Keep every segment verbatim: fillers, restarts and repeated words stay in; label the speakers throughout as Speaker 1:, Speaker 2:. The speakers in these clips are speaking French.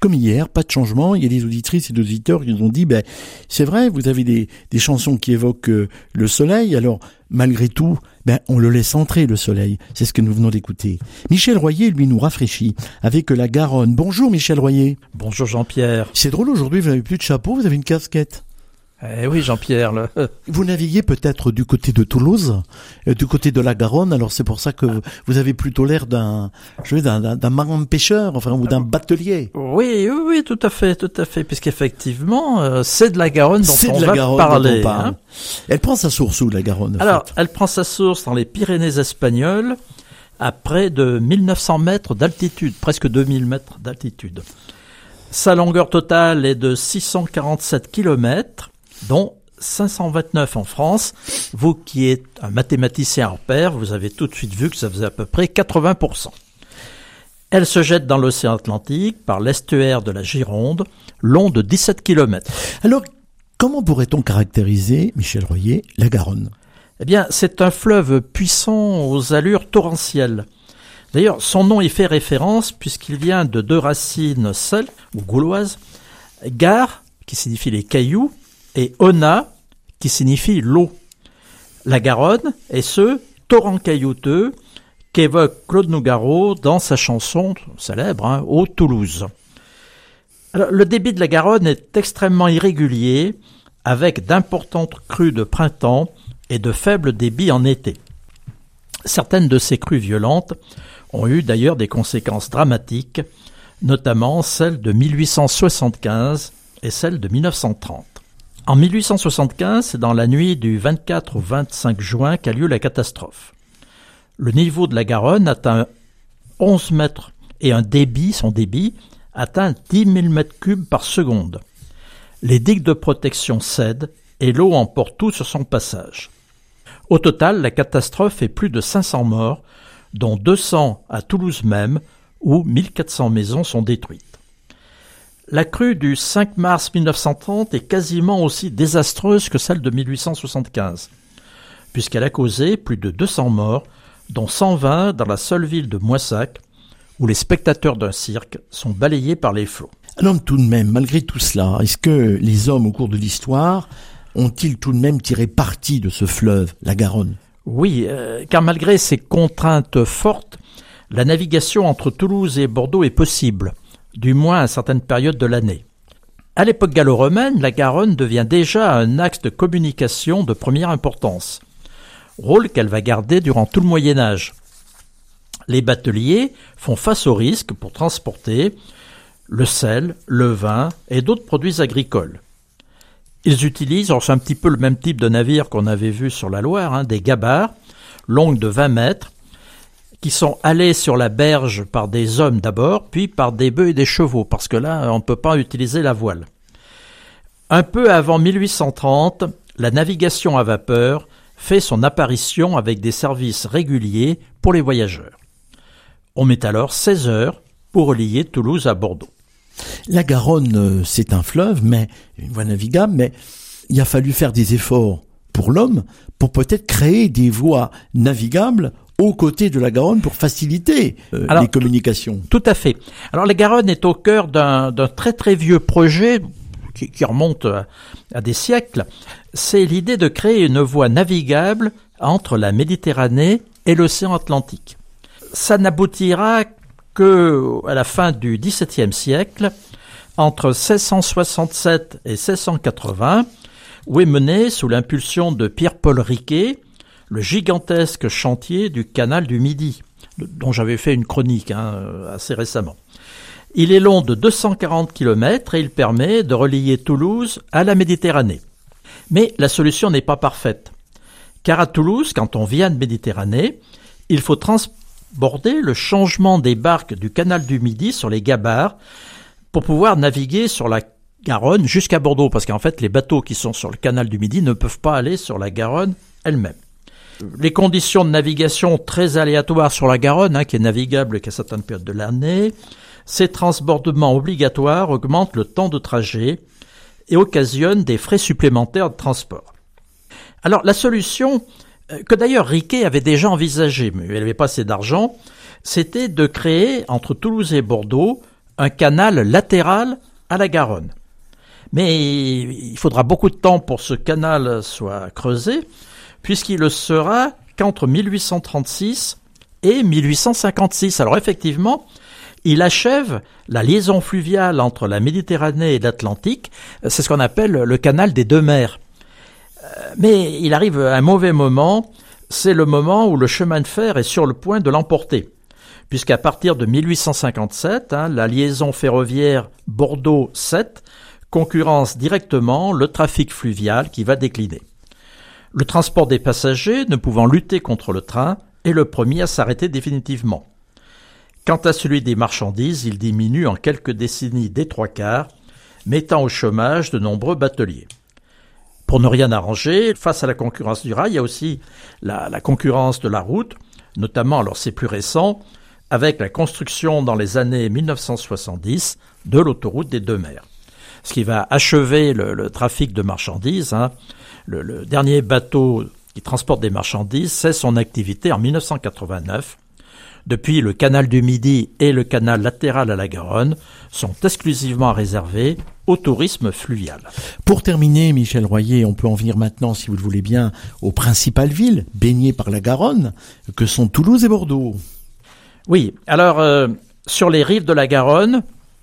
Speaker 1: comme hier, pas de changement. Il y a des auditrices et des auditeurs qui nous ont dit, ben, c'est vrai, vous avez des, des chansons qui évoquent euh, le soleil, alors malgré tout, ben, on le laisse entrer, le soleil. C'est ce que nous venons d'écouter. Michel Royer, lui, nous rafraîchit avec la Garonne. Bonjour Michel Royer.
Speaker 2: Bonjour Jean-Pierre.
Speaker 1: C'est drôle, aujourd'hui, vous n'avez plus de chapeau, vous avez une casquette.
Speaker 2: Eh oui Jean-Pierre. Le...
Speaker 1: Vous naviguez peut-être du côté de Toulouse, euh, du côté de la Garonne, alors c'est pour ça que vous, vous avez plutôt l'air d'un, je veux, d'un, d'un, d'un marin pêcheur, enfin, ou d'un batelier.
Speaker 2: Oui, oui, oui, tout à fait, tout à fait, puisqu'effectivement, euh, c'est de la Garonne dont
Speaker 1: c'est
Speaker 2: on
Speaker 1: de la
Speaker 2: va
Speaker 1: Garonne
Speaker 2: parler.
Speaker 1: Dont on parle. Hein. Elle prend sa source où, la Garonne?
Speaker 2: Alors,
Speaker 1: fait
Speaker 2: elle prend sa source dans les Pyrénées espagnoles, à près de mille neuf cents mètres d'altitude, presque deux mille mètres d'altitude. Sa longueur totale est de six cent quarante-sept kilomètres, dont cinq cent vingt-neuf en France. Vous qui êtes un mathématicien hors pair, vous avez tout de suite vu que ça faisait à peu près quatre-vingts pour cent. Elle se jette dans l'océan Atlantique par l'estuaire de la Gironde, long de dix-sept kilomètres.
Speaker 1: Alors, comment pourrait-on caractériser, Michel Royer, la Garonne?
Speaker 2: Eh bien, c'est un fleuve puissant aux allures torrentielles. D'ailleurs, son nom y fait référence puisqu'il vient de deux racines celtes ou gauloises, gar, qui signifie les cailloux, et ona, qui signifie l'eau. La Garonne est ce torrent caillouteux qu'évoque Claude Nougaro dans sa chanson célèbre, hein, Ô Toulouse. Alors, le débit de la Garonne est extrêmement irrégulier, avec d'importantes crues de printemps et de faibles débits en été. Certaines de ces crues violentes ont eu d'ailleurs des conséquences dramatiques, notamment celle de mille huit cent soixante-quinze et celle de mille neuf cent trente. En mille huit cent soixante-quinze, c'est dans la nuit du vingt-quatre au vingt-cinq juin qu'a lieu la catastrophe. Le niveau de la Garonne atteint onze mètres et un débit, son débit, atteint dix mille mètres cubes par seconde. Les digues de protection cèdent et l'eau emporte tout sur son passage. Au total, la catastrophe fait plus de cinq cents morts, dont deux cents à Toulouse même, où mille quatre cents maisons sont détruites. La crue du cinq mars mille neuf cent trente est quasiment aussi désastreuse que celle de mille huit cent soixante-quinze, puisqu'elle a causé plus de deux cents morts, dont cent vingt dans la seule ville de Moissac, où les spectateurs d'un cirque sont balayés par les flots.
Speaker 1: Alors tout de même, malgré tout cela, est-ce que les hommes au cours de l'histoire ont-ils tout de même tiré parti de ce fleuve, la Garonne?
Speaker 2: Oui, euh, car malgré ces contraintes fortes, la navigation entre Toulouse et Bordeaux est possible, du moins à certaines périodes de l'année. À l'époque gallo-romaine, la Garonne devient déjà un axe de communication de première importance, rôle qu'elle va garder durant tout le Moyen-Âge. Les bateliers font face au risque pour transporter le sel, le vin et d'autres produits agricoles. Ils utilisent, alors c'est un petit peu le même type de navire qu'on avait vu sur la Loire, hein, des gabarres, longues de vingt mètres, qui sont allés sur la berge par des hommes d'abord, puis par des bœufs et des chevaux, parce que là, on ne peut pas utiliser la voile. Un peu avant mille huit cent trente, la navigation à vapeur fait son apparition avec des services réguliers pour les voyageurs. On met alors seize heures pour relier Toulouse à Bordeaux.
Speaker 1: La Garonne, c'est un fleuve, mais une voie navigable, mais il a fallu faire des efforts pour l'homme, pour peut-être créer des voies navigables aux côtés de la Garonne pour faciliter euh, Alors, les communications.
Speaker 2: Tout à fait. Alors la Garonne est au cœur d'un, d'un très très vieux projet qui, qui remonte à, à des siècles. C'est l'idée de créer une voie navigable entre la Méditerranée et l'océan Atlantique. Ça n'aboutira que à la fin du dix-septième siècle, entre seize cent soixante-sept et seize cent quatre-vingts, où est mené, sous l'impulsion de Pierre-Paul Riquet, le gigantesque chantier du canal du Midi, dont j'avais fait une chronique hein, assez récemment. Il est long de deux cent quarante kilomètres et il permet de relier Toulouse à la Méditerranée. Mais la solution n'est pas parfaite, car à Toulouse, quand on vient de Méditerranée, il faut transborder le changement des barques du canal du Midi sur les gabarres pour pouvoir naviguer sur la Garonne jusqu'à Bordeaux, parce qu'en fait les bateaux qui sont sur le canal du Midi ne peuvent pas aller sur la Garonne elle-même. Les conditions de navigation très aléatoires sur la Garonne, hein, qui est navigable qu'à certaines périodes de l'année, ces transbordements obligatoires augmentent le temps de trajet et occasionnent des frais supplémentaires de transport. Alors la solution, que d'ailleurs Riquet avait déjà envisagée, mais il n'avait pas assez d'argent, c'était de créer entre Toulouse et Bordeaux un canal latéral à la Garonne. Mais il faudra beaucoup de temps pour que ce canal soit creusé, puisqu'il le sera qu'entre mille huit cent trente-six et mille huit cent cinquante-six. Alors effectivement, il achève la liaison fluviale entre la Méditerranée et l'Atlantique. C'est ce qu'on appelle le canal des deux mers. Mais il arrive à un mauvais moment, c'est le moment où le chemin de fer est sur le point de l'emporter. Puisqu'à partir de mille huit cent cinquante-sept, hein, la liaison ferroviaire Bordeaux-Sète concurrence directement le trafic fluvial qui va décliner. Le transport des passagers, ne pouvant lutter contre le train, est le premier à s'arrêter définitivement. Quant à celui des marchandises, il diminue en quelques décennies des trois quarts, mettant au chômage de nombreux bateliers. Pour ne rien arranger, face à la concurrence du rail, il y a aussi la, la concurrence de la route, notamment, alors c'est plus récent, avec la construction dans les années mille neuf cent soixante-dix de l'autoroute des deux mers. Ce qui va achever le, le trafic de marchandises. Hein. Le, le dernier bateau qui transporte des marchandises cesse son activité en mille neuf cent quatre-vingt-neuf. Depuis, le canal du Midi et le canal latéral à la Garonne sont exclusivement réservés au tourisme fluvial.
Speaker 1: Pour terminer, Michel Royer, on peut en venir maintenant, si vous le voulez bien, aux principales villes baignées par la Garonne, que sont Toulouse et Bordeaux.
Speaker 2: Oui, alors euh, sur les rives de la Garonne,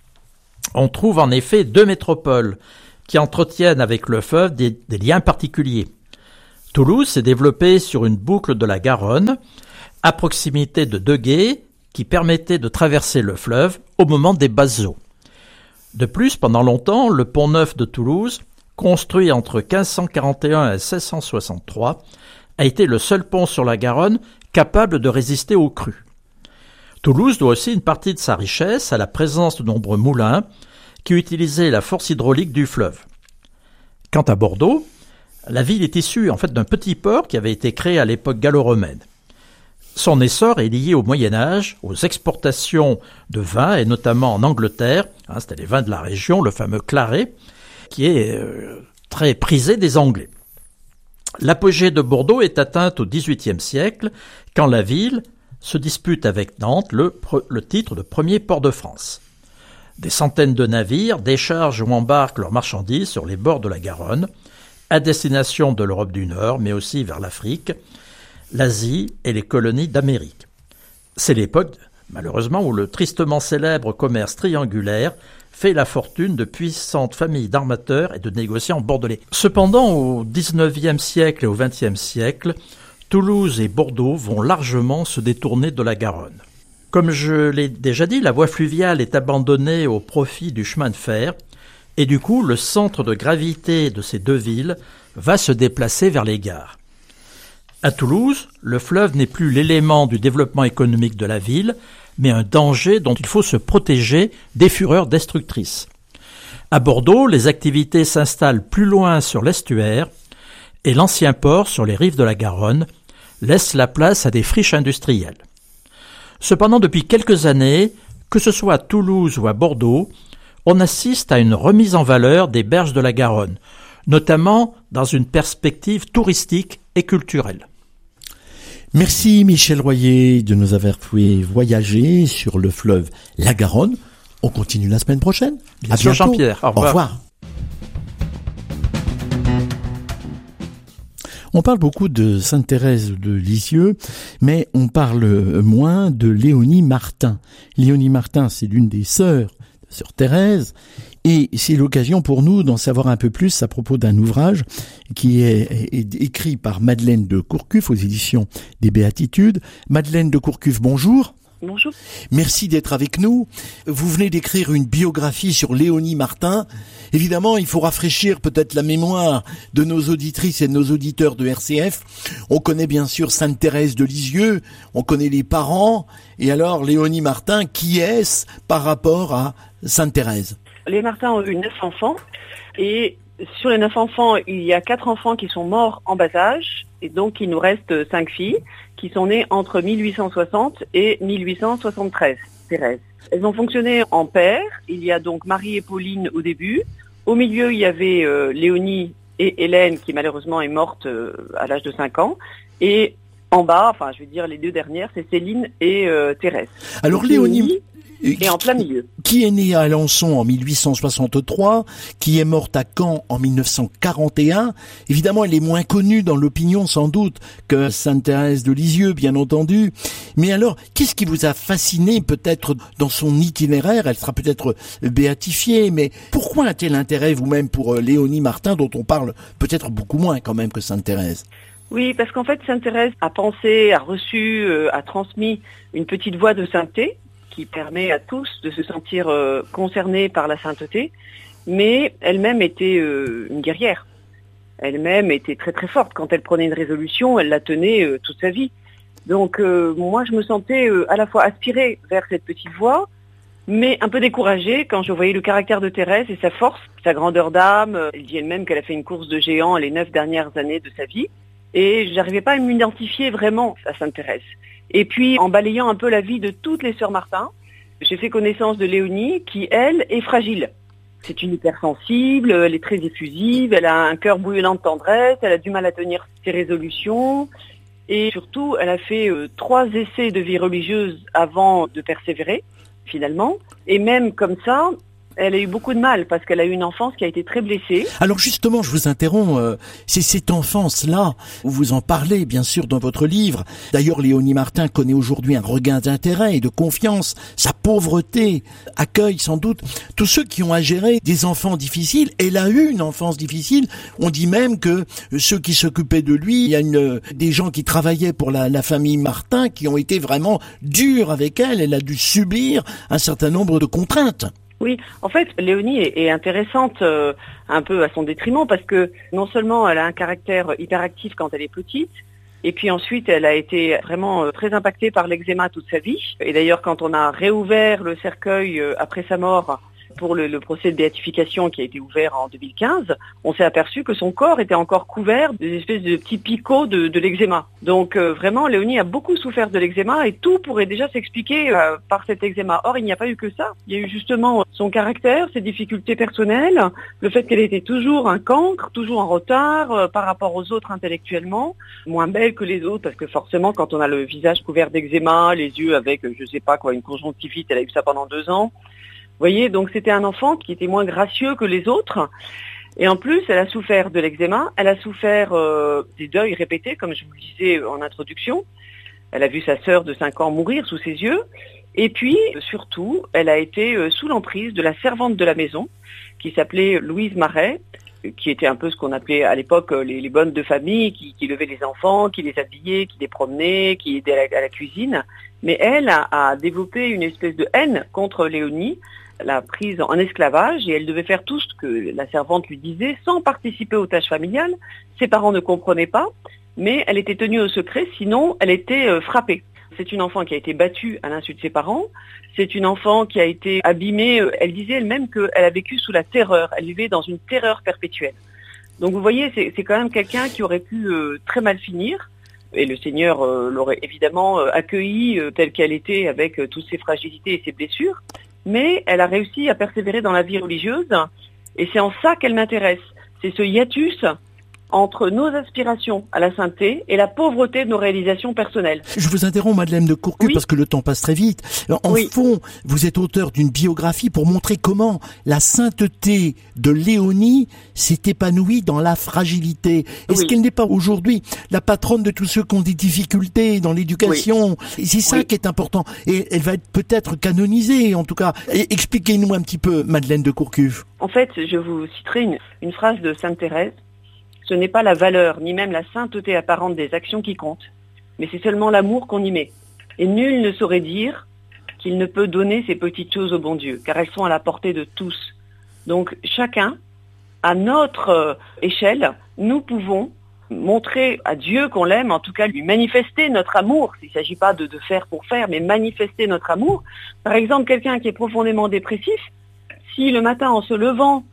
Speaker 2: on trouve en effet deux métropoles qui entretiennent avec le fleuve des, des liens particuliers. Toulouse s'est développée sur une boucle de la Garonne, à proximité de deux gués qui permettaient de traverser le fleuve au moment des basses eaux. De plus, pendant longtemps, le pont Neuf de Toulouse, construit entre quinze cent quarante et un et seize cent soixante-trois, a été le seul pont sur la Garonne capable de résister aux crues. Toulouse doit aussi une partie de sa richesse à la présence de nombreux moulins qui utilisaient la force hydraulique du fleuve. Quant à Bordeaux, la ville est issue en fait d'un petit port qui avait été créé à l'époque gallo-romaine. Son essor est lié au Moyen-Âge, aux exportations de vins, et notamment en Angleterre, hein, c'était les vins de la région, le fameux Claret, qui est euh, très prisé des Anglais. L'apogée de Bordeaux est atteinte au dix-huitième siècle, quand la ville se dispute avec Nantes le, le titre de premier port de France. Des centaines de navires déchargent ou embarquent leurs marchandises sur les bords de la Garonne, à destination de l'Europe du Nord, mais aussi vers l'Afrique, l'Asie et les colonies d'Amérique. C'est l'époque, malheureusement, où le tristement célèbre commerce triangulaire fait la fortune de puissantes familles d'armateurs et de négociants bordelais. Cependant, au dix-neuvième siècle et au vingtième siècle, Toulouse et Bordeaux vont largement se détourner de la Garonne. Comme je l'ai déjà dit, la voie fluviale est abandonnée au profit du chemin de fer, et du coup, le centre de gravité de ces deux villes va se déplacer vers les gares. À Toulouse, le fleuve n'est plus l'élément du développement économique de la ville, mais un danger dont il faut se protéger des fureurs destructrices. À Bordeaux, les activités s'installent plus loin sur l'estuaire, et l'ancien port sur les rives de la Garonne laisse la place à des friches industrielles. Cependant, depuis quelques années, que ce soit à Toulouse ou à Bordeaux, on assiste à une remise en valeur des berges de la Garonne, notamment dans une perspective touristique et culturelle.
Speaker 1: Merci Michel Royer de nous avoir fait voyager sur le fleuve la Garonne. On continue la semaine prochaine.
Speaker 2: Bien sûr, Jean-Pierre. Au revoir.
Speaker 1: Au revoir. On parle beaucoup de Sainte-Thérèse de Lisieux, mais on parle moins de Léonie Martin. Léonie Martin, c'est l'une des sœurs de Sœur Thérèse, et c'est l'occasion pour nous d'en savoir un peu plus à propos d'un ouvrage qui est, est écrit par Madeleine de Courcuff aux éditions des Béatitudes. Madeleine de Courcuff, bonjour.
Speaker 3: Bonjour.
Speaker 1: Merci d'être avec nous. Vous venez d'écrire une biographie sur Léonie Martin. Évidemment, il faut rafraîchir peut-être la mémoire de nos auditrices et de nos auditeurs de R C F. On connaît bien sûr Sainte-Thérèse de Lisieux, on connaît les parents. Et alors, Léonie Martin, qui est-ce par rapport à Sainte-Thérèse ?
Speaker 3: Les Martin ont eu neuf enfants. Et sur les neuf enfants, il y a quatre enfants qui sont morts en bas âge. Et donc, il nous reste cinq filles qui sont nées entre mille huit cent soixante et mille huit cent soixante-treize, Thérèse. Elles ont fonctionné en paire. Il y a donc Marie et Pauline au début. Au milieu, il y avait euh, Léonie et Hélène, qui malheureusement est morte euh, à l'âge de cinq ans. Et en bas, enfin je veux dire les deux dernières, c'est Céline et euh, Thérèse.
Speaker 1: Alors
Speaker 3: Donc,
Speaker 1: Léonie
Speaker 3: est en plein milieu.
Speaker 1: Qui est née à Alençon en mille huit cent soixante-trois, qui est morte à Caen en mille neuf cent quarante et un. Évidemment, elle est moins connue dans l'opinion sans doute que Sainte Thérèse de Lisieux, bien entendu. Mais alors, qu'est-ce qui vous a fasciné peut-être dans son itinéraire? Elle sera peut-être béatifiée, mais pourquoi a-t-elle intérêt vous-même pour Léonie Martin, dont on parle peut-être beaucoup moins quand même que Sainte Thérèse?
Speaker 3: Oui, parce qu'en fait, Sainte Thérèse a pensé, a reçu, euh, a transmis une petite voix de sainteté qui permet à tous de se sentir euh, concernés par la sainteté, mais elle-même était euh, une guerrière. Elle-même était très très forte. Quand elle prenait une résolution, elle la tenait euh, toute sa vie. Donc euh, moi, je me sentais euh, à la fois aspirée vers cette petite voix, mais un peu découragée quand je voyais le caractère de Thérèse et sa force, sa grandeur d'âme. Elle dit elle-même qu'elle a fait une course de géants les neuf dernières années de sa vie. Et je n'arrivais pas à m'identifier vraiment à Sainte Thérèse. Et puis, en balayant un peu la vie de toutes les sœurs Martin, j'ai fait connaissance de Léonie, qui, elle, est fragile. C'est une hypersensible, elle est très effusive, elle a un cœur bouillonnant de tendresse, elle a du mal à tenir ses résolutions. Et surtout, elle a fait euh, trois essais de vie religieuse avant de persévérer, finalement. Et même comme ça, elle a eu beaucoup de mal parce qu'elle a eu une enfance qui a été très blessée.
Speaker 1: Alors justement, je vous interromps, euh, c'est cette enfance-là, où vous en parlez bien sûr dans votre livre. D'ailleurs, Léonie Martin connaît aujourd'hui un regain d'intérêt et de confiance. Sa pauvreté accueille sans doute tous ceux qui ont à gérer des enfants difficiles. Elle a eu une enfance difficile. On dit même que ceux qui s'occupaient de lui, il y a une, des gens qui travaillaient pour la, la famille Martin qui ont été vraiment durs avec elle. Elle a dû subir un certain nombre de contraintes.
Speaker 3: Oui, en fait, Léonie est, est intéressante euh, un peu à son détriment parce que non seulement elle a un caractère hyperactif quand elle est petite, et puis ensuite elle a été vraiment euh, très impactée par l'eczéma toute sa vie. Et d'ailleurs, quand on a réouvert le cercueil euh, après sa mort pour le, le procès de béatification qui a été ouvert en deux mille quinze, on s'est aperçu que son corps était encore couvert des espèces de petits picots de, de l'eczéma. Donc euh, vraiment, Léonie a beaucoup souffert de l'eczéma et tout pourrait déjà s'expliquer euh, par cet eczéma. Or, il n'y a pas eu que ça. Il y a eu justement son caractère, ses difficultés personnelles, le fait qu'elle était toujours un cancre, toujours en retard euh, par rapport aux autres intellectuellement, moins belle que les autres parce que forcément, quand on a le visage couvert d'eczéma, les yeux avec, euh, je sais pas quoi, une conjonctivite, elle a eu ça pendant deux ans. Vous voyez, donc c'était un enfant qui était moins gracieux que les autres. Et en plus, elle a souffert de l'eczéma, elle a souffert euh, des deuils répétés, comme je vous le disais en introduction. Elle a vu sa sœur de cinq ans mourir sous ses yeux. Et puis, surtout, elle a été euh, sous l'emprise de la servante de la maison, qui s'appelait Louise Marais, qui était un peu ce qu'on appelait à l'époque les, les bonnes de famille, qui, qui levaient les enfants, qui les habillait, qui les promenait, qui aidait à la, à la cuisine. Mais elle a, a développé une espèce de haine contre Léonie, l'a prise en esclavage et elle devait faire tout ce que la servante lui disait sans participer aux tâches familiales. Ses parents ne comprenaient pas, mais elle était tenue au secret, sinon elle était euh, frappée. C'est une enfant qui a été battue à l'insu de ses parents. C'est une enfant qui a été abîmée. Elle disait elle-même qu'elle a vécu sous la terreur. Elle vivait dans une terreur perpétuelle. Donc vous voyez, c'est, c'est quand même quelqu'un qui aurait pu euh, très mal finir. Et le Seigneur euh, l'aurait évidemment euh, accueillie euh, telle qu'elle était avec euh, toutes ses fragilités et ses blessures. Mais elle a réussi à persévérer dans la vie religieuse. Et c'est en ça qu'elle m'intéresse. C'est ce hiatus entre nos aspirations à la sainteté et la pauvreté de nos réalisations personnelles.
Speaker 1: Je vous interromps, Madeleine de Courcus, oui. parce que le temps passe très vite. En oui. fond, vous êtes auteur d'une biographie pour montrer comment la sainteté de Léonie s'est épanouie dans la fragilité. Est-ce oui. qu'elle n'est pas aujourd'hui la patronne de tous ceux qui ont des difficultés dans l'éducation? Oui. C'est ça oui. qui est important. Et elle va être peut-être canonisée, en tout cas. Et expliquez-nous un petit peu, Madeleine de Courcus.
Speaker 3: En fait, je vous citerai une, une phrase de Sainte Thérèse. Ce n'est pas la valeur, ni même la sainteté apparente des actions qui comptent, mais c'est seulement l'amour qu'on y met. Et nul ne saurait dire qu'il ne peut donner ces petites choses au bon Dieu, car elles sont à la portée de tous. Donc chacun, à notre échelle, nous pouvons montrer à Dieu qu'on l'aime, en tout cas lui manifester notre amour. Il ne s'agit pas de, de faire pour faire, mais manifester notre amour. Par exemple, quelqu'un qui est profondément dépressif, si le matin en se levant,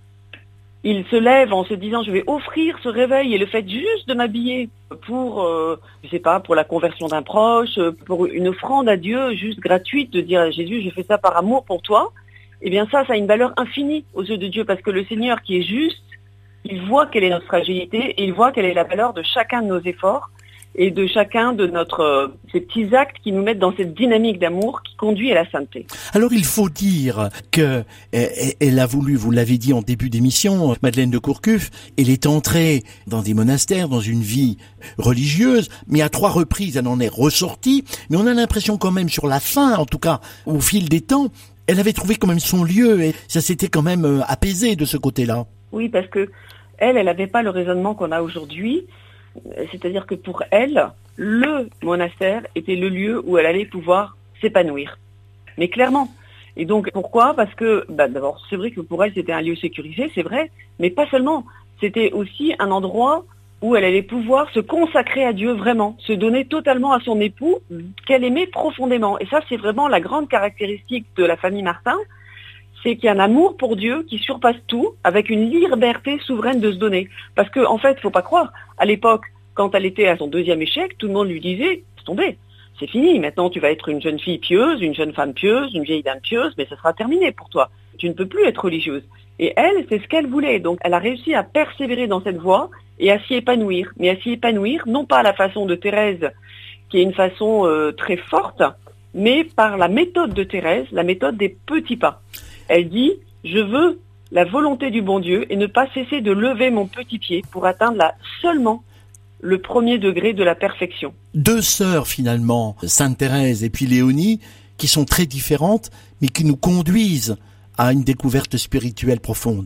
Speaker 3: il se lève en se disant je vais offrir ce réveil et le fait juste de m'habiller pour, euh, je sais pas, pour la conversion d'un proche, pour une offrande à Dieu juste gratuite, de dire à Jésus je fais ça par amour pour toi, eh bien ça, ça a une valeur infinie aux yeux de Dieu parce que le Seigneur qui est juste, il voit quelle est notre fragilité et il voit quelle est la valeur de chacun de nos efforts et de chacun de notre euh, ces petits actes qui nous mettent dans cette dynamique d'amour qui conduit à la sainteté.
Speaker 1: Alors il faut dire que elle a voulu, vous l'avez dit en début d'émission, Madeleine de Courcuff, elle est entrée dans des monastères, dans une vie religieuse, mais à trois reprises elle en est ressortie, mais on a l'impression quand même sur la fin, en tout cas au fil des temps, elle avait trouvé quand même son lieu et ça s'était quand même apaisé de ce côté-là.
Speaker 3: Oui, parce que elle, elle n'avait pas le raisonnement qu'on a aujourd'hui. C'est-à-dire que pour elle, le monastère était le lieu où elle allait pouvoir s'épanouir. Mais clairement. Et donc, pourquoi ? Parce que, bah, d'abord, c'est vrai que pour elle, c'était un lieu sécurisé, c'est vrai, mais pas seulement. C'était aussi un endroit où elle allait pouvoir se consacrer à Dieu vraiment, se donner totalement à son époux qu'elle aimait profondément. Et ça, c'est vraiment la grande caractéristique de la famille Martin, c'est qu'il y a un amour pour Dieu qui surpasse tout, avec une liberté souveraine de se donner. Parce que, en fait, faut pas croire, à l'époque, quand elle était à son deuxième échec, tout le monde lui disait, c'est tombé, c'est fini, maintenant tu vas être une jeune fille pieuse, une jeune femme pieuse, une vieille dame pieuse, mais ça sera terminé pour toi. Tu ne peux plus être religieuse. Et elle, c'est ce qu'elle voulait. Donc, elle a réussi à persévérer dans cette voie et à s'y épanouir. Mais à s'y épanouir, non pas à la façon de Thérèse, qui est une façon euh, très forte, mais par la méthode de Thérèse, la méthode des petits pas. Elle dit, je veux la volonté du bon Dieu et ne pas cesser de lever mon petit pied pour atteindre la, seulement le premier degré de la perfection.
Speaker 1: Deux sœurs finalement, Sainte Thérèse et puis Léonie, qui sont très différentes, mais qui nous conduisent à une découverte spirituelle profonde.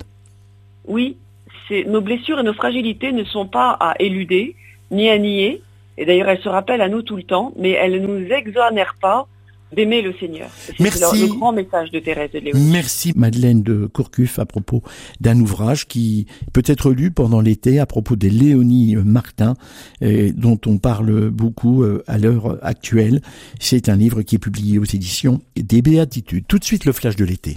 Speaker 3: Oui, c'est, nos blessures et nos fragilités ne sont pas à éluder, ni à nier, et d'ailleurs elles se rappellent à nous tout le temps, mais elles ne nous exonèrent pas d'aimer le Seigneur. C'est
Speaker 1: Merci.
Speaker 3: Le, le grand message de Thérèse et de Léonie.
Speaker 1: Merci Madeleine de Courcuff à propos d'un ouvrage qui peut être lu pendant l'été à propos des Léonie Martin, euh, dont on parle beaucoup euh, à l'heure actuelle. C'est un livre qui est publié aux éditions des Béatitudes. Tout de suite le flash de l'été.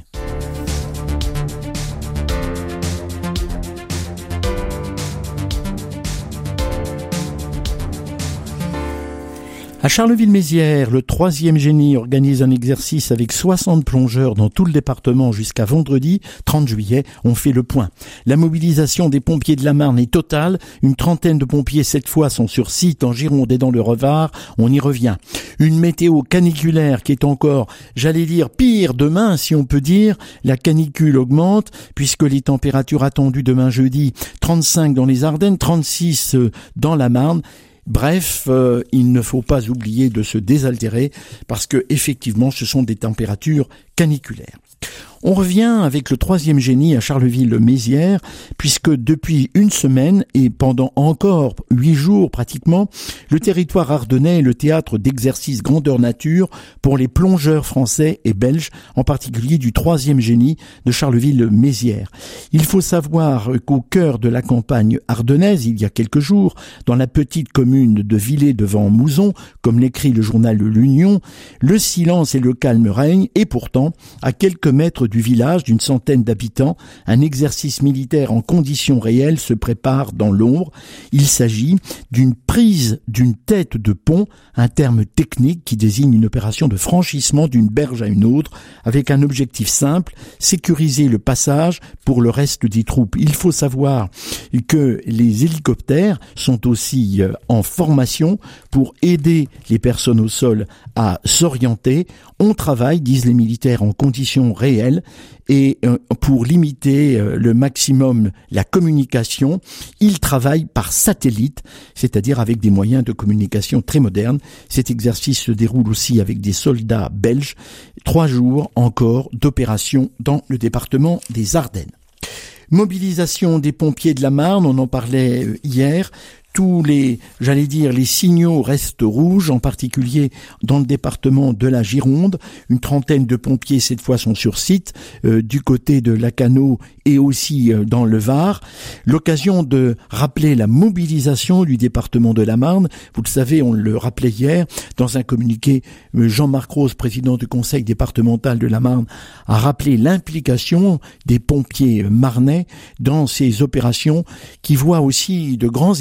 Speaker 1: À Charleville-Mézières, le troisième génie organise un exercice avec soixante plongeurs dans tout le département jusqu'à vendredi, trente juillet. On fait le point. La mobilisation des pompiers de la Marne est totale. Une trentaine de pompiers cette fois sont sur site en Gironde et dans le Revard. On y revient. Une météo caniculaire qui est encore, j'allais dire, pire demain si on peut dire. La canicule augmente puisque les températures attendues demain jeudi, trente-cinq dans les Ardennes, trente-six dans la Marne. Bref, euh, il ne faut pas oublier de se désaltérer parce que effectivement, ce sont des températures caniculaires. On revient avec le troisième génie à Charleville-Mézières, puisque depuis une semaine et pendant encore huit jours pratiquement, le territoire ardennais est le théâtre d'exercices grandeur nature pour les plongeurs français et belges, en particulier du troisième génie de Charleville-Mézières. Il faut savoir qu'au cœur de la campagne ardennaise, il y a quelques jours, dans la petite commune de Villers-devant-Mouzon, comme l'écrit le journal L'Union, le silence et le calme règnent, et pourtant, à quelques mètres du village d'une centaine d'habitants, un exercice militaire en conditions réelles se prépare dans l'ombre. Il s'agit d'une prise d'une tête de pont, un terme technique qui désigne une opération de franchissement d'une berge à une autre, avec un objectif simple, sécuriser le passage pour le reste des troupes. Il faut savoir que les hélicoptères sont aussi en formation pour aider les personnes au sol à s'orienter. On travaille, disent les militaires, en conditions réelles et pour limiter le maximum la communication, ils travaillent par satellite, c'est-à-dire avec des moyens de communication très modernes. Cet exercice se déroule aussi avec des soldats belges. Trois jours encore d'opération dans le département des Ardennes. Mobilisation des pompiers de la Marne, on en parlait hier. Tous les, j'allais dire, les signaux restent rouges, en particulier dans le département de la Gironde. Une trentaine de pompiers, cette fois, sont sur site, euh, du côté de Lacanau et aussi euh, dans le Var. L'occasion de rappeler la mobilisation du département de la Marne. Vous le savez, on le rappelait hier, dans un communiqué, euh, Jean-Marc Rose, président du conseil départemental de la Marne, a rappelé l'implication des pompiers marnais dans ces opérations qui voient aussi de grands élans de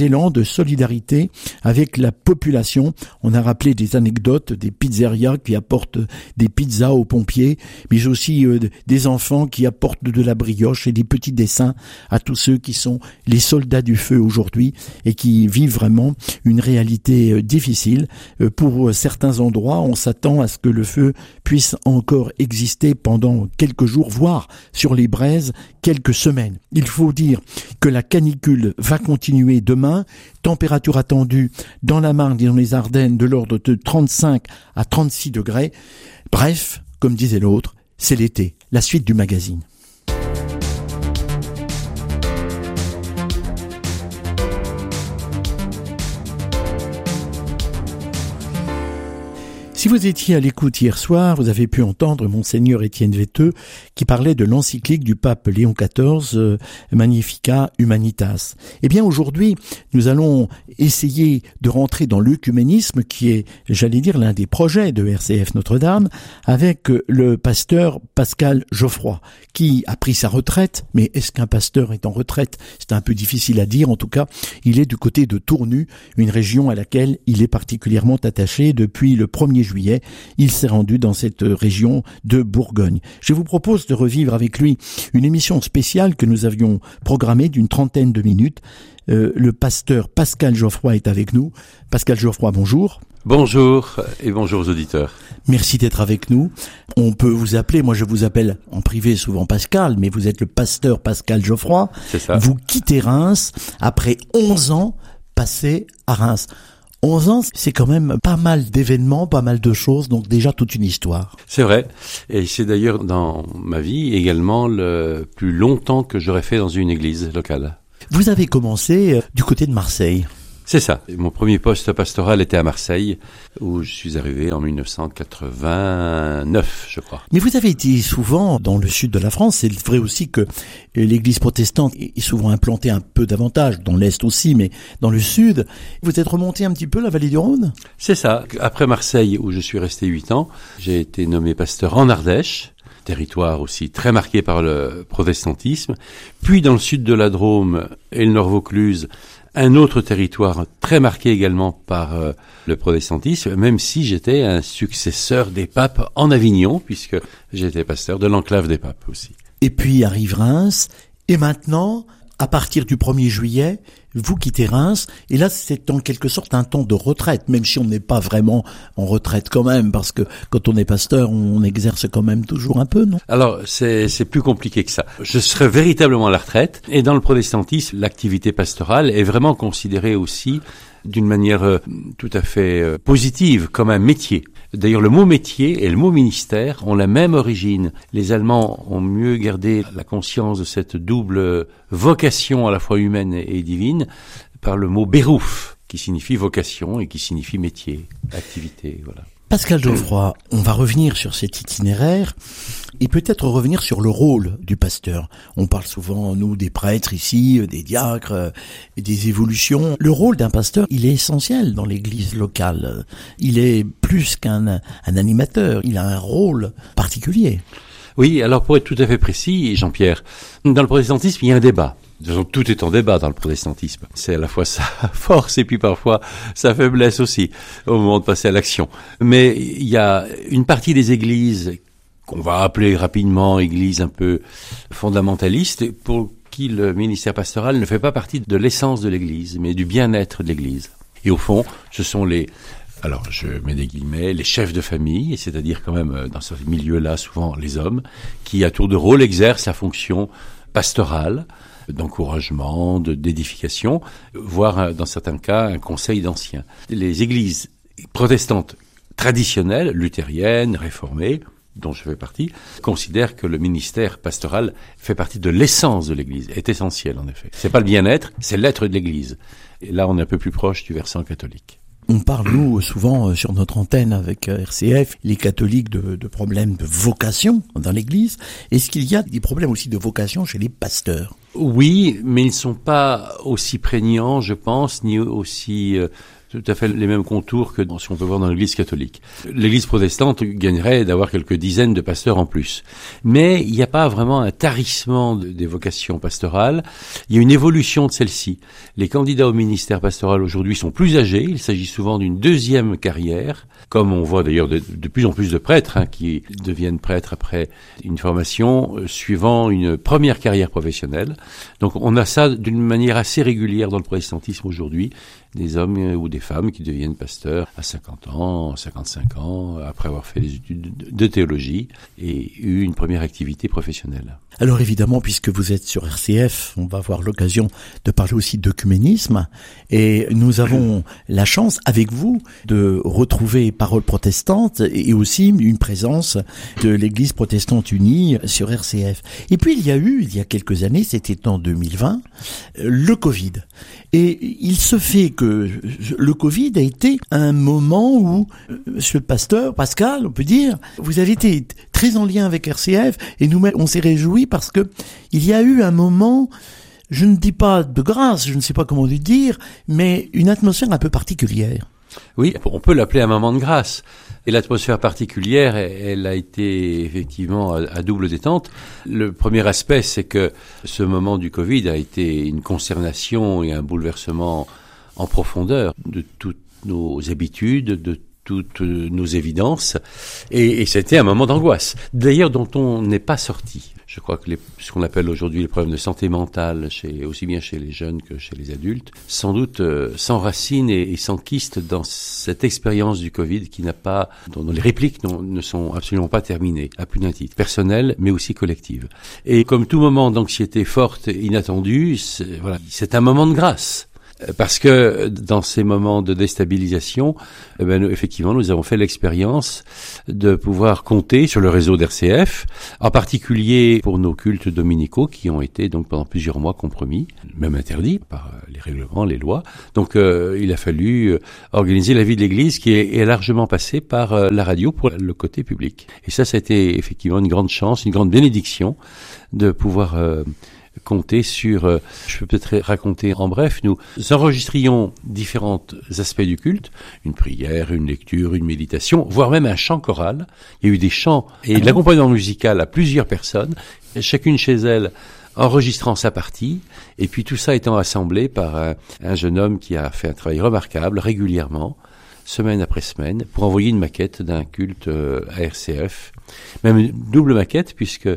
Speaker 1: solidarité avec la population. On a rappelé des anecdotes des pizzerias qui apportent des pizzas aux pompiers, mais aussi euh, des enfants qui apportent de la brioche et des petits dessins à tous ceux qui sont les soldats du feu aujourd'hui et qui vivent vraiment une réalité euh, difficile. Euh, pour certains endroits, on s'attend à ce que le feu puisse encore exister pendant quelques jours, voire sur les braises quelques semaines. Il faut dire que la canicule va continuer demain. Température attendue dans la Marne et dans les Ardennes de l'ordre de trente-cinq à trente-six degrés. Bref, comme disait l'autre, c'est l'été. La suite du magazine. Si vous étiez à l'écoute hier soir, vous avez pu entendre Monseigneur Étienne Vetteux qui parlait de l'encyclique du pape Léon quatorze, euh, Magnificat Humanitas. Eh bien aujourd'hui, nous allons essayer de rentrer dans l'œcuménisme qui est, j'allais dire, l'un des projets de R C F Notre-Dame, avec le pasteur Pascal Geoffroy, qui a pris sa retraite. Mais est-ce qu'un pasteur est en retraite? C'est un peu difficile à dire. En tout cas, il est du côté de Tournu, une région à laquelle il est particulièrement attaché depuis le premier juillet. Il s'est rendu dans cette région de Bourgogne. Je vous propose de revivre avec lui une émission spéciale que nous avions programmée d'une trentaine de minutes. Euh, le pasteur Pascal Geoffroy est avec nous. Pascal Geoffroy, bonjour.
Speaker 4: Bonjour et bonjour aux auditeurs.
Speaker 1: Merci d'être avec nous. On peut vous appeler, moi je vous appelle en privé souvent Pascal, mais vous êtes le pasteur Pascal Geoffroy.
Speaker 4: C'est ça.
Speaker 1: Vous quittez Reims après onze ans passés à Reims. onze ans, c'est quand même pas mal d'événements, pas mal de choses, donc déjà toute une histoire.
Speaker 4: C'est vrai, et c'est d'ailleurs dans ma vie également le plus longtemps que j'aurais fait dans une église locale.
Speaker 1: Vous avez commencé du côté de Marseille.
Speaker 4: C'est ça. Mon premier poste pastoral était à Marseille, où je suis arrivé en dix-neuf cent quatre-vingt-neuf, je crois.
Speaker 1: Mais vous avez été souvent dans le sud de la France. C'est vrai aussi que l'église protestante est souvent implantée un peu davantage, dans l'est aussi, mais dans le sud. Vous êtes remonté un petit peu la vallée du Rhône?
Speaker 4: C'est ça. Après Marseille, où je suis resté huit ans, j'ai été nommé pasteur en Ardèche, territoire aussi très marqué par le protestantisme. Puis dans le sud de la Drôme et le Nord-Vaucluse, un autre territoire très marqué également par euh, le protestantisme, même si j'étais un successeur des papes en Avignon, puisque j'étais pasteur de l'enclave des papes aussi.
Speaker 1: Et puis arrive Reims, et maintenant, à partir du premier juillet, vous quittez Reims, et là c'est en quelque sorte un temps de retraite, même si on n'est pas vraiment en retraite quand même, parce que quand on est pasteur, on exerce quand même toujours un peu, non?
Speaker 4: Alors c'est c'est plus compliqué que ça. Je serai véritablement à la retraite, et dans le protestantisme, l'activité pastorale est vraiment considérée aussi d'une manière euh, tout à fait euh, positive, comme un métier. D'ailleurs, le mot métier et le mot ministère ont la même origine. Les Allemands ont mieux gardé la conscience de cette double vocation à la fois humaine et divine par le mot Beruf, qui signifie vocation et qui signifie métier, activité, voilà.
Speaker 1: Pascal Geoffroy, on va revenir sur cet itinéraire et peut-être revenir sur le rôle du pasteur. On parle souvent, nous, des prêtres ici, des diacres, des évolutions. Le rôle d'un pasteur, il est essentiel dans l'église locale. Il est plus qu'un un animateur, il a un rôle particulier.
Speaker 4: Oui, alors pour être tout à fait précis, Jean-Pierre, dans le protestantisme, il y a un débat. Donc, tout est en débat dans le protestantisme. C'est à la fois sa force et puis parfois sa faiblesse aussi, au moment de passer à l'action. Mais il y a une partie des églises qu'on va appeler rapidement églises un peu fondamentalistes, pour qui le ministère pastoral ne fait pas partie de l'essence de l'église, mais du bien-être de l'église. Et au fond, ce sont les... Alors, je mets des guillemets, les chefs de famille, c'est-à-dire quand même dans ce milieu-là, souvent les hommes, qui à tour de rôle exercent la fonction pastorale, d'encouragement, de, d'édification, voire dans certains cas un conseil d'anciens. Les églises protestantes traditionnelles, luthériennes, réformées, dont je fais partie, considèrent que le ministère pastoral fait partie de l'essence de l'Église, est essentiel en effet. C'est pas le bien-être, c'est l'être de l'Église. Et là, on est un peu plus proche du versant catholique.
Speaker 1: On parle, nous, souvent sur notre antenne avec R C F, les catholiques, de, de problèmes de vocation dans l'Église. Est-ce qu'il y a des problèmes aussi de vocation chez les pasteurs?
Speaker 4: Oui, mais ils ne sont pas aussi prégnants, je pense, ni aussi euh, tout à fait les mêmes contours que dans ce qu'on peut voir dans l'Église catholique. L'Église protestante gagnerait d'avoir quelques dizaines de pasteurs en plus. Mais il n'y a pas vraiment un tarissement de, des vocations pastorales. Il y a une évolution de celle-ci. Les candidats au ministère pastoral aujourd'hui sont plus âgés. Il s'agit souvent d'une deuxième carrière, comme on voit d'ailleurs de, de plus en plus de prêtres hein, qui deviennent prêtres après une formation euh, suivant une première carrière professionnelle. Donc on a ça d'une manière assez régulière dans le protestantisme aujourd'hui, des hommes ou des femmes qui deviennent pasteurs à cinquante ans, cinquante-cinq ans, après avoir fait des études de théologie et eu une première activité professionnelle.
Speaker 1: Alors évidemment, puisque vous êtes sur R C F, on va avoir l'occasion de parler aussi d'œcuménisme, et nous avons la chance, avec vous, de retrouver Parole protestante et aussi une présence de l'Église protestante unie sur R C F. Et puis il y a eu, il y a quelques années, c'était en deux mille vingt, le Covid. Et il se fait que le Covid a été un moment où, monsieur le pasteur, Pascal, on peut dire, vous avez été très en lien avec R C F, et nous, on s'est réjouis parce que il y a eu un moment, je ne dis pas de grâce, je ne sais pas comment le dire, mais une atmosphère un peu particulière.
Speaker 4: Oui, on peut l'appeler un moment de grâce. Et l'atmosphère particulière, elle a été effectivement à double détente. Le premier aspect, c'est que ce moment du Covid a été une consternation et un bouleversement en profondeur de toutes nos habitudes, de toutes nos évidences, et, et c'était un moment d'angoisse, d'ailleurs dont on n'est pas sorti. Je crois que les, ce qu'on appelle aujourd'hui les problèmes de santé mentale, chez, aussi bien chez les jeunes que chez les adultes, sans doute euh, s'enracinent et, et s'enquistent dans cette expérience du Covid qui n'a pas, dont, dont les répliques non, ne sont absolument pas terminées, à plus d'un titre, personnel mais aussi collective. Et comme tout moment d'anxiété forte et inattendue, c'est, voilà, c'est un moment de grâce. Parce que dans ces moments de déstabilisation, eh ben, nous, effectivement, nous avons fait l'expérience de pouvoir compter sur le réseau d'R C F, en particulier pour nos cultes dominicaux qui ont été donc pendant plusieurs mois compromis, même interdits par les règlements, les lois. Donc euh, il a fallu euh, organiser la vie de l'Église qui est, est largement passée par euh, la radio pour le côté public. Et ça, ça a été effectivement une grande chance, une grande bénédiction de pouvoir euh, compter sur, euh, je peux peut-être raconter en bref, nous enregistrions différents aspects du culte, une prière, une lecture, une méditation, voire même un chant choral. Il y a eu des chants et de l'accompagnement musical à plusieurs personnes, chacune chez elle enregistrant sa partie, et puis tout ça étant assemblé par un, un jeune homme qui a fait un travail remarquable régulièrement, semaine après semaine, pour envoyer une maquette d'un culte euh, à R C F, même une double maquette puisque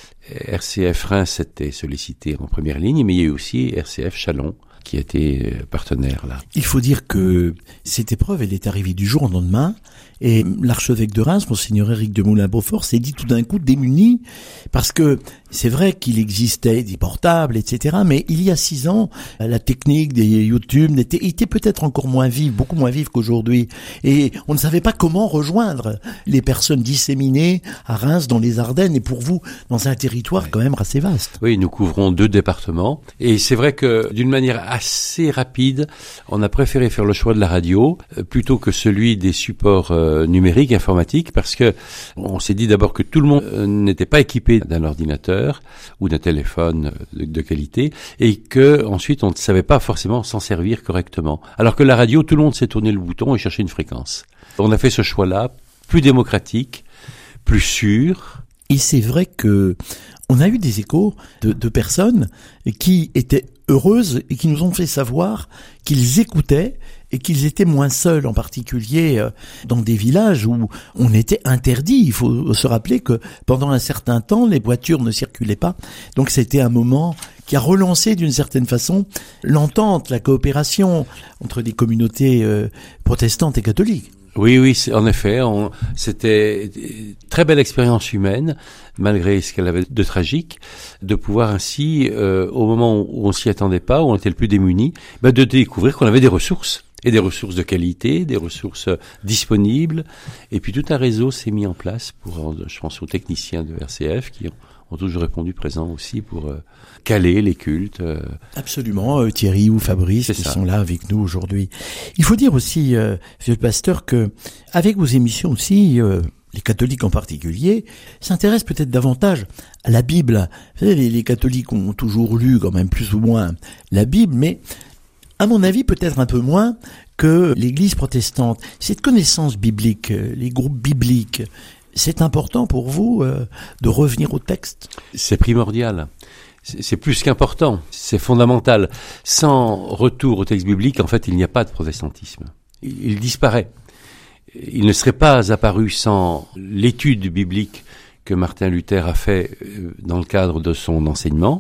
Speaker 4: R C F Reims était sollicité en première ligne, mais il y a eu aussi R C F Chalon qui était partenaire là.
Speaker 1: Il faut dire que cette épreuve, elle est arrivée du jour au lendemain, et l'archevêque de Reims, Monseigneur Éric de Moulin-Beaufort, s'est dit tout d'un coup démuni, parce que c'est vrai qu'il existait des portables, et cetera, mais il y a six ans, la technique des YouTube était, était peut-être encore moins vive, beaucoup moins vive qu'aujourd'hui, et on ne savait pas comment rejoindre les personnes disséminées à Reims, dans les Ardennes, et pour vous, dans un territoire ouais. quand même assez vaste.
Speaker 4: Oui, nous couvrons deux départements, et c'est vrai que d'une manière assez rapide, on a préféré faire le choix de la radio, euh, plutôt que celui des supports euh, numériques, informatiques, parce que on s'est dit d'abord que tout le monde euh, n'était pas équipé d'un ordinateur, ou d'un téléphone de, de qualité, et que ensuite on ne savait pas forcément s'en servir correctement. Alors que la radio, tout le monde s'est tourné le bouton et cherché une fréquence. On a fait ce choix-là, plus démocratique, plus sûr.
Speaker 1: Et c'est vrai que on a eu des échos de, de personnes qui étaient heureuses et qui nous ont fait savoir qu'ils écoutaient et qu'ils étaient moins seuls, en particulier dans des villages où on était interdit. Il faut se rappeler que pendant un certain temps, les voitures ne circulaient pas. Donc c'était un moment qui a relancé d'une certaine façon l'entente, la coopération entre des communautés euh, protestantes et catholiques.
Speaker 4: Oui, oui, en effet, on, c'était une très belle expérience humaine, malgré ce qu'elle avait de tragique, de pouvoir ainsi, euh, au moment où on s'y attendait pas, où on était le plus démunis, bah, de découvrir qu'on avait des ressources, et des ressources de qualité, des ressources disponibles, et puis tout un réseau s'est mis en place pour, je pense aux techniciens de R C F qui ont, ont toujours répondu présents aussi pour euh, caler les cultes. Euh.
Speaker 1: Absolument, euh, Thierry ou Fabrice qui ça. sont là avec nous aujourd'hui. Il faut dire aussi, euh, monsieur le pasteur, que avec vos émissions aussi, euh, les catholiques en particulier, s'intéressent peut-être davantage à la Bible. Vous savez, les, les catholiques ont toujours lu quand même plus ou moins la Bible, mais à mon avis, peut-être un peu moins que l'Église protestante, cette connaissance biblique, les groupes bibliques, c'est important pour vous euh, de revenir au texte?
Speaker 4: C'est primordial. C'est, c'est plus qu'important. C'est fondamental. Sans retour au texte biblique, en fait, il n'y a pas de protestantisme. Il, il disparaît. Il ne serait pas apparu sans l'étude biblique que Martin Luther a fait dans le cadre de son enseignement.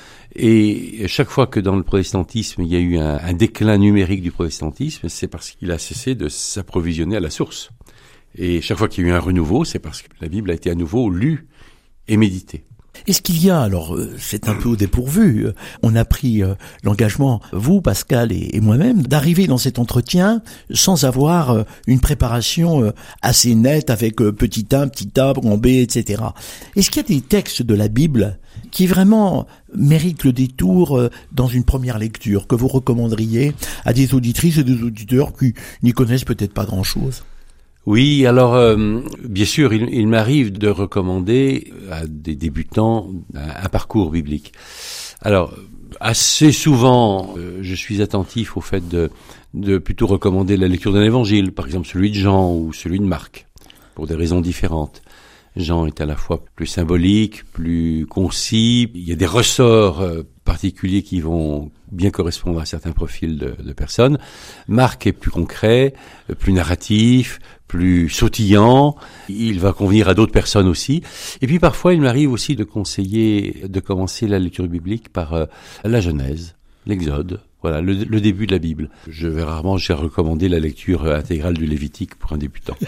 Speaker 4: Et chaque fois que dans le protestantisme, il y a eu un, un déclin numérique du protestantisme, c'est parce qu'il a cessé de s'approvisionner à la source. Et chaque fois qu'il y a eu un renouveau, c'est parce que la Bible a été à nouveau lue et méditée.
Speaker 1: Est-ce qu'il y a, alors c'est un peu au dépourvu, on a pris euh, l'engagement, vous Pascal et, et moi-même, d'arriver dans cet entretien sans avoir euh, une préparation euh, assez nette avec euh, petit un, petit a, grand b, et cetera. Est-ce qu'il y a des textes de la Bible qui vraiment méritent le détour euh, dans une première lecture, que vous recommanderiez à des auditrices et des auditeurs qui n'y connaissent peut-être pas grand-chose?
Speaker 4: Oui, alors euh, bien sûr, il, il m'arrive de recommander à des débutants un, un parcours biblique. Alors, assez souvent, euh, je suis attentif au fait de, de plutôt recommander la lecture d'un évangile, par exemple celui de Jean ou celui de Marc, pour des raisons différentes. Jean est à la fois plus symbolique, plus concis. Il y a des ressorts euh, particuliers qui vont bien correspondre à certains profils de, de personnes. Marc est plus concret, euh, plus narratif, plus sautillant. Il va convenir à d'autres personnes aussi. Et puis parfois, il m'arrive aussi de conseiller, de commencer la lecture biblique par euh, la Genèse, l'Exode. Voilà, le, le début de la Bible. Je vais rarement, j'ai recommandé la lecture intégrale du Lévitique pour un débutant.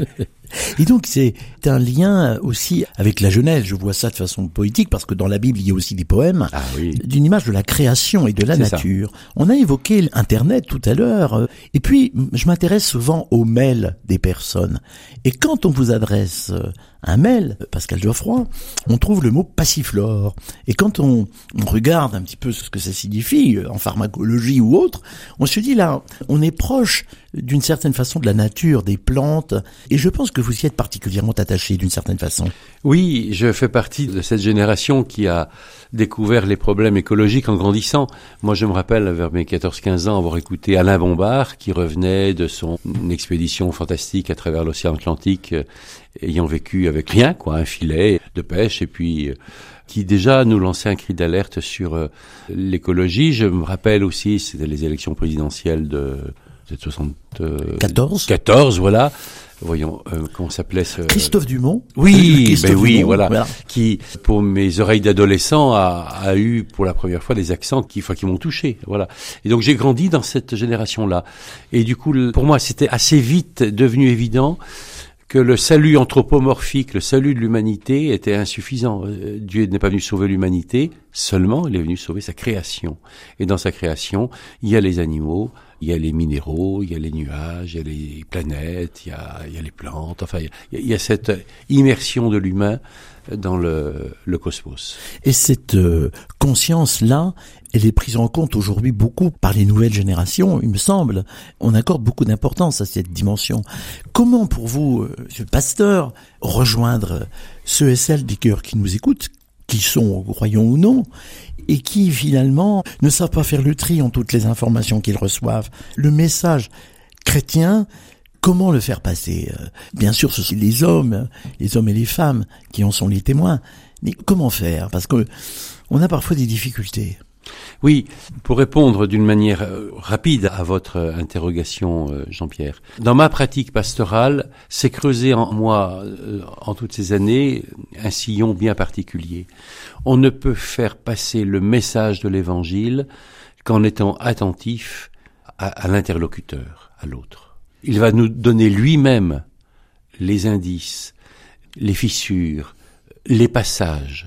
Speaker 1: Et donc c'est un lien aussi avec la Genèse, je vois ça de façon poétique, parce que dans la Bible il y a aussi des poèmes,
Speaker 4: ah, oui.
Speaker 1: d'une image de la création et de la
Speaker 4: C'est
Speaker 1: nature. Ça. On a évoqué Internet tout à l'heure, et puis je m'intéresse souvent aux mails des personnes. Et quand on vous adresse un mail, Pascal Geoffroy, on trouve le mot passiflore. Et quand on, on regarde un petit peu ce que ça signifie, en pharmacologie ou autre, on se dit là, on est proche d'une certaine façon de la nature, des plantes, et je pense que vous y êtes particulièrement attaché d'une certaine façon.
Speaker 4: Oui, je fais partie de cette génération qui a découvert les problèmes écologiques en grandissant. Moi, je me rappelle, vers mes quatorze quinze ans, avoir écouté Alain Bombard, qui revenait de son expédition fantastique à travers l'océan Atlantique, euh, ayant vécu avec rien, quoi, un filet de pêche, et puis euh, qui déjà nous lançait un cri d'alerte sur euh, l'écologie. Je me rappelle aussi, c'était les élections présidentielles de
Speaker 1: soixante-quatorze.
Speaker 4: quatorze, voilà. Voyons, euh, comment s'appelait ce...
Speaker 1: Christophe Dumont.
Speaker 4: Oui,
Speaker 1: Christophe
Speaker 4: ben oui,
Speaker 1: Dumont,
Speaker 4: voilà.
Speaker 1: voilà.
Speaker 4: Qui, pour mes oreilles d'adolescent, a, a eu pour la première fois des accents qui, enfin, qui m'ont touché, voilà. Et donc j'ai grandi dans cette génération-là. Et du coup, pour moi, c'était assez vite devenu évident que le salut anthropomorphique, le salut de l'humanité était insuffisant. Dieu n'est pas venu sauver l'humanité seulement, il est venu sauver sa création. Et dans sa création, il y a les animaux, il y a les minéraux, il y a les nuages, il y a les planètes, il y a, il y a les plantes, enfin, il y a, il y a cette immersion de l'humain dans le, le cosmos.
Speaker 1: Et cette euh, conscience-là, elle est prise en compte aujourd'hui beaucoup par les nouvelles générations, il me semble. On accorde beaucoup d'importance à cette dimension. Comment, pour vous, euh, monsieur le pasteur, rejoindre ceux et celles des cœurs qui nous écoutent, qui sont croyants ou non, et qui finalement ne savent pas faire le tri en toutes les informations qu'ils reçoivent? Le message chrétien, comment le faire passer? Bien sûr, ce sont les hommes, les hommes et les femmes qui en sont les témoins. Mais comment faire? Parce que on a parfois des difficultés.
Speaker 4: Oui, pour répondre d'une manière rapide à votre interrogation, Jean-Pierre, dans ma pratique pastorale, s'est creusé en moi, en toutes ces années, un sillon bien particulier. On ne peut faire passer le message de l'Évangile qu'en étant attentif à, à l'interlocuteur, à l'autre. Il va nous donner lui-même les indices, les fissures, les passages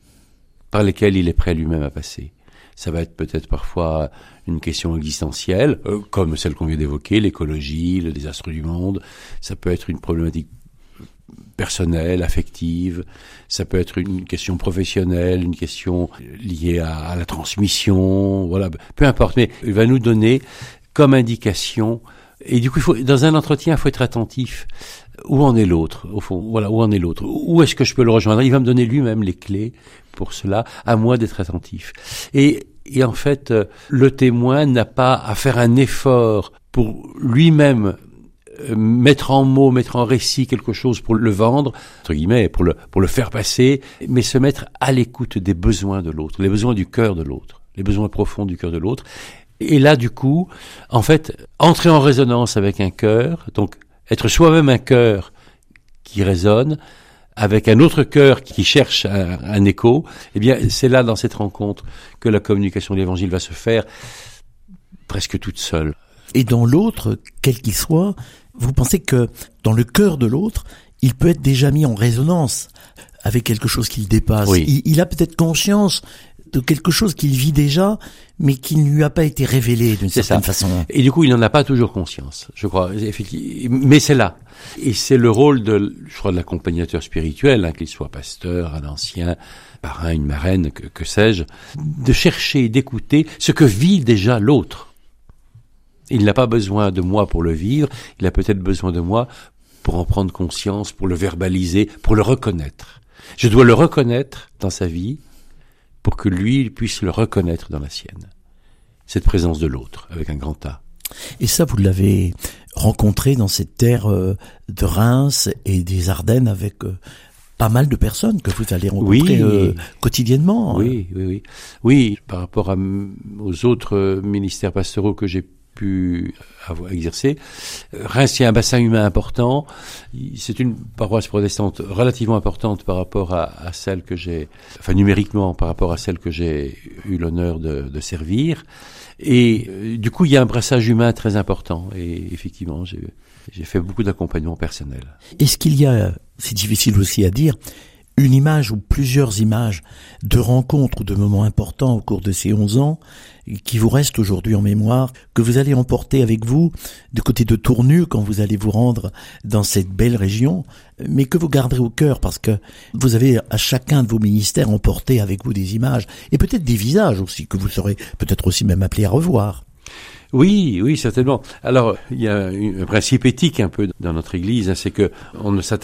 Speaker 4: par lesquels il est prêt lui-même à passer. Ça va être peut-être parfois une question existentielle, euh, comme celle qu'on vient d'évoquer, l'écologie, le désastre du monde. Ça peut être une problématique personnelle, affective. Ça peut être une question professionnelle, une question liée à, à la transmission. Voilà, peu importe. Mais il va nous donner comme indication. Et du coup, il faut, dans un entretien, il faut être attentif. Où en est l'autre, au fond? Voilà, où en est l'autre? Où est-ce que je peux le rejoindre? Il va me donner lui-même les clés pour cela, à moi d'être attentif. Et, et en fait, le témoin n'a pas à faire un effort pour lui-même euh, mettre en mots, mettre en récit quelque chose pour le vendre, entre guillemets, pour le, pour le faire passer, mais se mettre à l'écoute des besoins de l'autre, les besoins du cœur de l'autre, les besoins profonds du cœur de l'autre. Et là, du coup, en fait, entrer en résonance avec un cœur, donc être soi-même un cœur qui résonne, avec un autre cœur qui cherche un, un écho, eh bien, c'est là, dans cette rencontre, que la communication de l'Évangile va se faire presque toute seule.
Speaker 1: Et dans l'autre, quel qu'il soit, vous pensez que dans le cœur de l'autre, il peut être déjà mis en résonance avec quelque chose qu'il dépasse.
Speaker 4: Oui.
Speaker 1: Il, il a peut-être conscience de quelque chose qu'il vit déjà, mais qui ne lui a pas été révélé d'une
Speaker 4: C'est
Speaker 1: certaine
Speaker 4: ça.
Speaker 1: façon.
Speaker 4: Et du coup, il n'en a pas toujours conscience, je crois, effectivement. Mais c'est là. Et c'est le rôle de, je crois, de l'accompagnateur spirituel, hein, qu'il soit pasteur, un ancien, parrain, une marraine, que, que sais-je, de chercher, d'écouter ce que vit déjà l'autre. Il n'a pas besoin de moi pour le vivre, il a peut-être besoin de moi pour en prendre conscience, pour le verbaliser, pour le reconnaître. Je dois le reconnaître dans sa vie, pour que lui il puisse le reconnaître dans la sienne. Cette présence de l'autre, avec un grand A.
Speaker 1: Et ça, vous l'avez rencontré dans cette terre euh, de Reims et des Ardennes avec euh, pas mal de personnes que vous allez rencontrer
Speaker 4: Oui.
Speaker 1: euh, quotidiennement.
Speaker 4: Oui, oui, oui. Oui, par rapport à, aux autres ministères pastoraux que j'ai pu avoir exercé, Reims, il y a un bassin humain important. C'est une paroisse protestante relativement importante par rapport à, à celle que j'ai, enfin numériquement par rapport à celle que j'ai eu l'honneur de, de servir. Et euh, du coup, il y a un brassage humain très important. Et effectivement, j'ai, j'ai fait beaucoup d'accompagnement personnel.
Speaker 1: Est-ce qu'il y a, c'est difficile aussi à dire, une image ou plusieurs images de rencontres ou de moments importants au cours de ces onze ans qui vous restent aujourd'hui en mémoire, que vous allez emporter avec vous du côté de Tournu quand vous allez vous rendre dans cette belle région, mais que vous garderez au cœur parce que vous avez à chacun de vos ministères emporté avec vous des images et peut-être des visages aussi que vous serez peut-être aussi même appelés à revoir.
Speaker 4: Oui, oui, certainement. Alors, il y a un principe éthique un peu dans notre Église, hein, c'est que on ne s'attaque